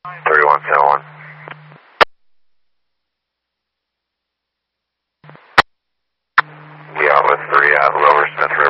3171. Yeah, with 3 at Lower Smith Road.